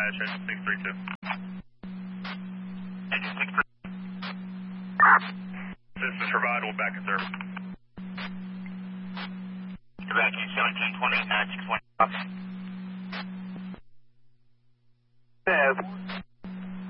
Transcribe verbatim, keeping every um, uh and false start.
dispatch, engine six three two. Engine six three two. Systems provided, we'll back in service. Quebec seventeen twenty, nine six one.